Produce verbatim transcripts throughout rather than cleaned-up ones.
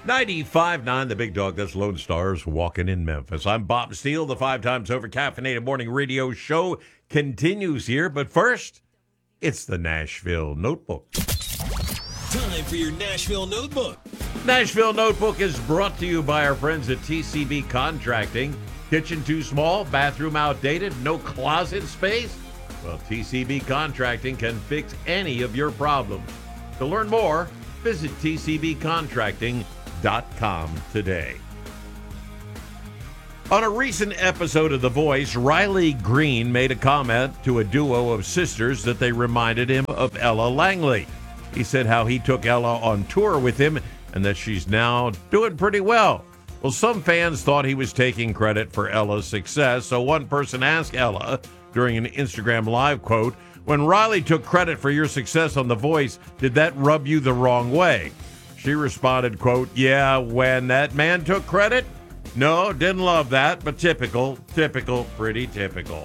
ninety-five point nine, the big dog, that's Lone Stars walking in Memphis. I'm Bob Steele. The five times over caffeinated morning radio show continues here. But first, it's the Nashville Notebook. Time for your Nashville Notebook. Nashville Notebook is brought to you by our friends at T C B Contracting. Kitchen too small, bathroom outdated, no closet space? Well, T C B Contracting can fix any of your problems. To learn more, visit T C B contracting dot com today. On a recent episode of The Voice, Riley Green made a comment to a duo of sisters that they reminded him of Ella Langley. He said how he took Ella on tour with him and that she's now doing pretty well. Well, some fans thought he was taking credit for Ella's success, so one person asked Ella during an Instagram Live, quote, "When Riley took credit for your success on The Voice, did that rub you the wrong way?" She responded, quote, "Yeah, when that man took credit? No, didn't love that, but typical, typical, pretty typical."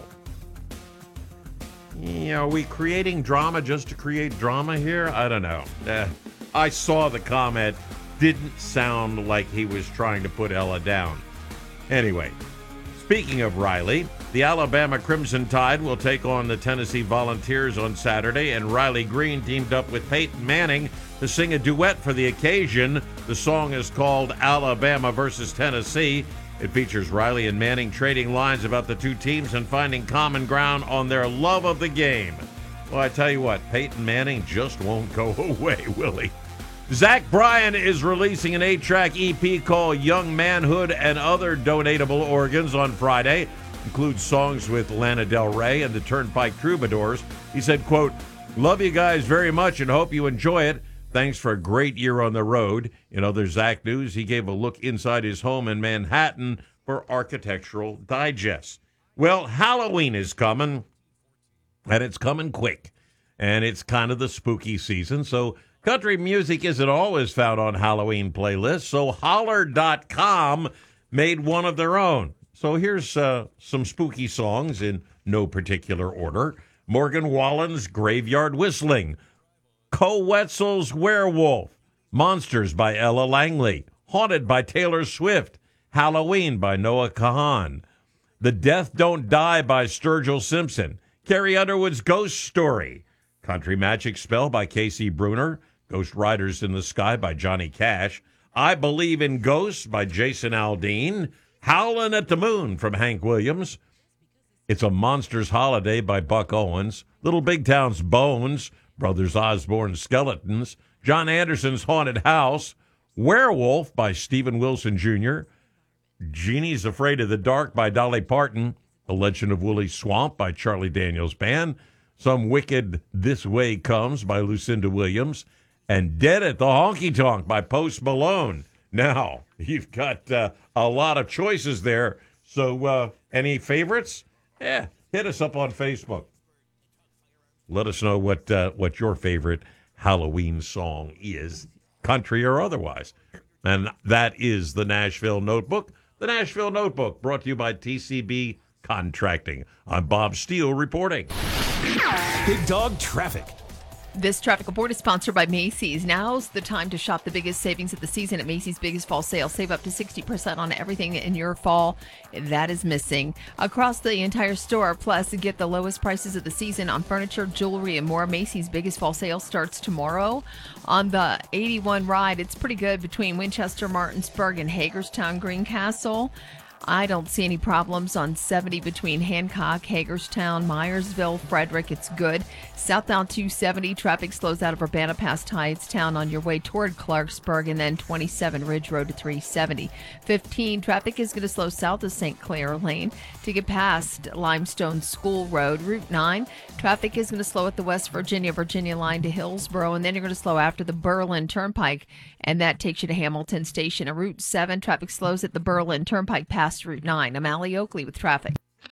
Yeah, are we creating drama just to create drama here? I don't know. Uh, I saw the comment. Didn't sound like he was trying to put Ella down. Anyway, speaking of Riley, the Alabama Crimson Tide will take on the Tennessee Volunteers on Saturday, and Riley Green teamed up with Peyton Manning to sing a duet for the occasion. The song is called Alabama versus Tennessee. It features Riley and Manning trading lines about the two teams and finding common ground on their love of the game. Well, I tell you what, Peyton Manning just won't go away, will he? Zach Bryan is releasing an eight-track E P called Young Manhood and Other Donatable Organs on Friday. Includes songs with Lana Del Rey and the Turnpike Troubadours. He said, quote, "Love you guys very much and hope you enjoy it. Thanks for a great year on the road." In other Zach news, he gave a look inside his home in Manhattan for Architectural Digest. Well, Halloween is coming, and it's coming quick. And it's kind of the spooky season, so country music isn't always found on Halloween playlists, so holler dot com made one of their own. So here's uh, some spooky songs in no particular order. Morgan Wallen's Graveyard Whistling, Co Wetzel's Werewolf, Monsters by Ella Langley, Haunted by Taylor Swift, Halloween by Noah Kahan, The Death Don't Die by Sturgill Simpson, Carrie Underwood's Ghost Story, Country Magic Spell by Casey Bruner, Ghost Riders in the Sky by Johnny Cash, I Believe in Ghosts by Jason Aldean, Howlin' at the Moon from Hank Williams, It's a Monster's Holiday by Buck Owens, Little Big Town's Bones, Brothers Osborne's Skeletons, John Anderson's Haunted House, Werewolf by Stephen Wilson Junior, Jeannie's Afraid of the Dark by Dolly Parton, The Legend of Woolly Swamp by Charlie Daniels Band, Some Wicked This Way Comes by Lucinda Williams, and Dead at the Honky Tonk by Post Malone. Now, you've got uh, a lot of choices there, so uh, any favorites? Yeah, hit us up on Facebook. Let us know what uh, what your favorite Halloween song is, country or otherwise. And that is the Nashville Notebook. The Nashville Notebook, brought to you by T C B Contracting. I'm Bob Steele reporting. Big Dog Traffic. This traffic report is sponsored by Macy's. Now's the time to shop the biggest savings of the season at Macy's Biggest Fall Sale. Save up to sixty percent on everything in your fall that is missing across the entire store. Plus, get the lowest prices of the season on furniture, jewelry, and more. Macy's Biggest Fall Sale starts tomorrow. On the eighty-one ride, it's pretty good between Winchester, Martinsburg, and Hagerstown, Greencastle. I don't see any problems on seventy between Hancock, Hagerstown, Myersville, Frederick. It's good. Southbound two seventy, traffic slows out of Urbana past Hyattstown on your way toward Clarksburg, and then twenty-seven Ridge Road to three seventy. fifteen, traffic is going to slow south of Saint Clair Lane to get past Limestone School Road. Route nine, traffic is going to slow at the West Virginia, Virginia line to Hillsboro, and then you're going to slow after the Berlin Turnpike, and that takes you to Hamilton Station. And Route seven, traffic slows at the Berlin Turnpike past Route nine. I'm Allie Oakley with traffic.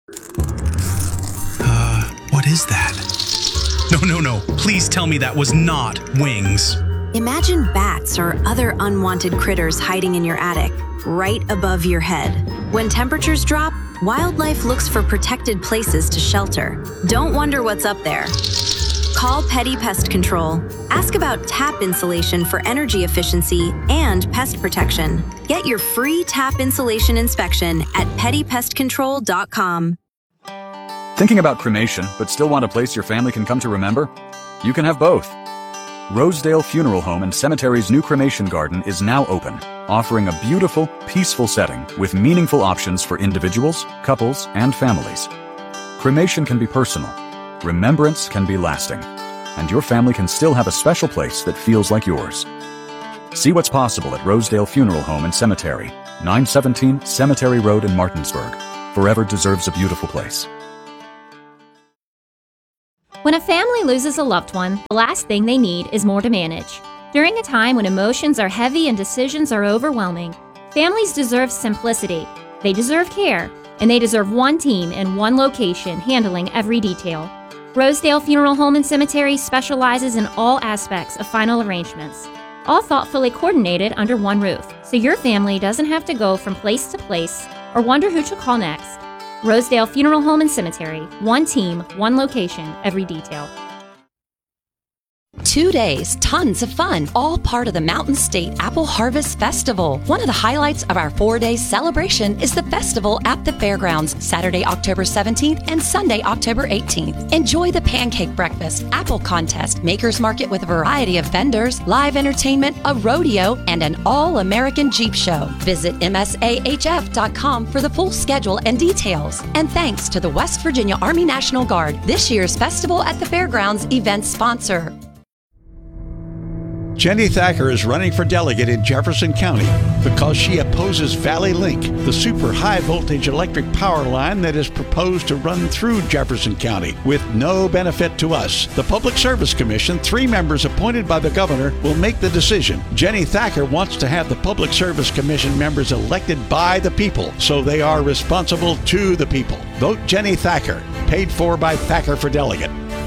Uh, what is that? No, no, no. Please tell me that was not wings. Imagine bats or other unwanted critters hiding in your attic, right above your head. When temperatures drop, wildlife looks for protected places to shelter. Don't wonder what's up there. Call Petty Pest Control. Ask about tap insulation for energy efficiency and pest protection. Get your free tap insulation inspection at petty pest control dot com. Thinking about cremation, but still want a place your family can come to remember? You can have both. Rosedale Funeral Home and Cemetery's new cremation garden is now open, offering a beautiful, peaceful setting with meaningful options for individuals, couples, and families. Cremation can be personal. Remembrance can be lasting. And your family can still have a special place that feels like yours. See what's possible at Rosedale Funeral Home and Cemetery, nine seventeen Cemetery Road in Martinsburg. Forever deserves a beautiful place. When a family loses a loved one, the last thing they need is more to manage. During a time when emotions are heavy and decisions are overwhelming, families deserve simplicity. They deserve care, and they deserve one team in one location handling every detail. Rosedale Funeral Home and Cemetery specializes in all aspects of final arrangements, all thoughtfully coordinated under one roof, so your family doesn't have to go from place to place or wonder who to call next. Rosedale Funeral Home and Cemetery. One team, one location, every detail. Two days, tons of fun, all part of the Mountain State Apple Harvest Festival. One of the highlights of our four-day celebration is the festival at the fairgrounds, Saturday, October seventeenth and Sunday, October eighteenth. Enjoy the pancake breakfast, apple contest, makers market with a variety of vendors, live entertainment, a rodeo, and an all-American Jeep show. Visit M S A H F dot com for the full schedule and details. And thanks to the West Virginia Army National Guard, this year's Festival at the Fairgrounds event sponsor. Jenny Thacker is running for delegate in Jefferson County because she opposes Valley Link, the super high voltage electric power line that is proposed to run through Jefferson County with no benefit to us. The Public Service Commission, three members appointed by the governor, will make the decision. Jenny Thacker wants to have the Public Service Commission members elected by the people, so they are responsible to the people. Vote Jenny Thacker, paid for by Thacker for Delegate.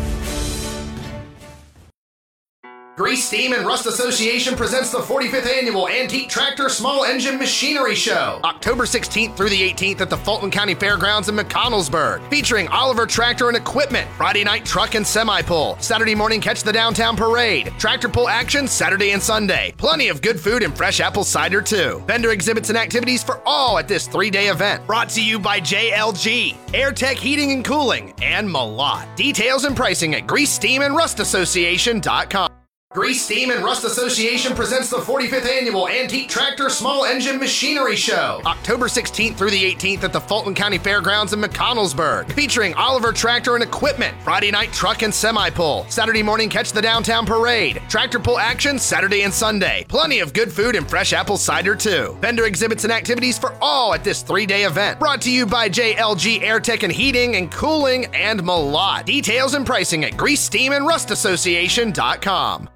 Grease, Steam, and Rust Association presents the forty-fifth Annual Antique Tractor Small Engine Machinery Show, October sixteenth through the eighteenth at the Fulton County Fairgrounds in McConnellsburg, featuring Oliver Tractor and Equipment, Friday night truck and semi-pull, Saturday morning catch the downtown parade, tractor pull action Saturday and Sunday, plenty of good food and fresh apple cider too. Vendor exhibits and activities for all at this three-day event, brought to you by J L G, AirTech Heating and Cooling, and Malott. Details and pricing at grease steam and rust association dot com. Grease, Steam, and Rust Association presents the forty-fifth Annual Antique Tractor Small Engine Machinery Show, October sixteenth through the eighteenth at the Fulton County Fairgrounds in McConnellsburg, featuring Oliver Tractor and Equipment, Friday night truck and semi-pull, Saturday morning catch the downtown parade, tractor pull action Saturday and Sunday, plenty of good food and fresh apple cider too. Vendor exhibits and activities for all at this three-day event, brought to you by J L G, AirTech and Heating and Cooling, and Malott. Details and pricing at grease steam and rust association dot com.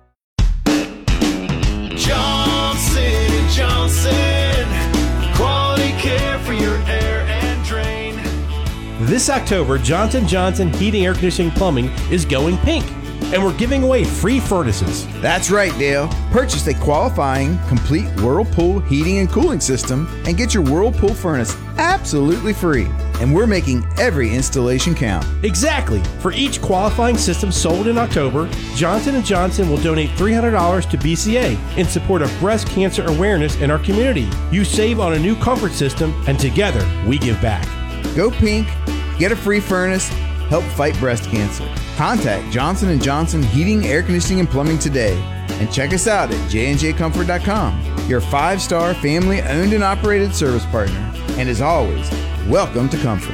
Johnson and Johnson, quality care for your air and drain. This October, Johnson and Johnson Heating, Air Conditioning, Plumbing is going pink, and we're giving away free furnaces. That's right, Dale. Purchase a qualifying, complete Whirlpool heating and cooling system and get your Whirlpool furnace absolutely free. And we're making every installation count. Exactly. For each qualifying system sold in October, Johnson and Johnson will donate three hundred dollars to B C A in support of breast cancer awareness in our community. You save on a new comfort system, and together we give back. Go pink, get a free furnace, help fight breast cancer. Contact Johnson and Johnson Heating, Air Conditioning, and Plumbing today. And check us out at j and j comfort dot com, your five-star family-owned and operated service partner. And as always, welcome to Comfort.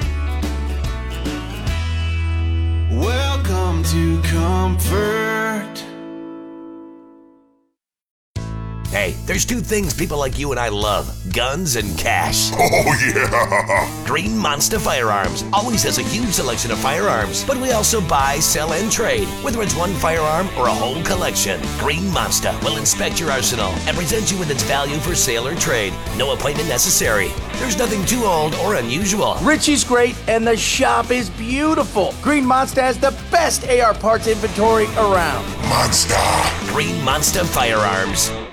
Welcome to Comfort. Hey, there's two things people like you and I love: guns and cash. Oh, yeah! Green Monster Firearms always has a huge selection of firearms, but we also buy, sell, and trade, whether it's one firearm or a whole collection. Green Monster will inspect your arsenal and present you with its value for sale or trade. No appointment necessary. There's nothing too old or unusual. Richie's great, and the shop is beautiful. Green Monster has the best A R parts inventory around. Monster. Green Monster Firearms.